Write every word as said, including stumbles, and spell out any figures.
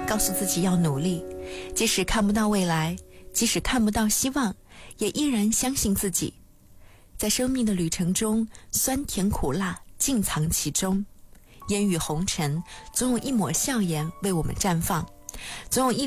告诉自己要努力，即使看不到未来，即使看不到希望，也依然相信自己。在生命的旅程中，酸甜苦辣尽藏其中，烟雨红尘，总有一抹笑颜为我们绽放，总有一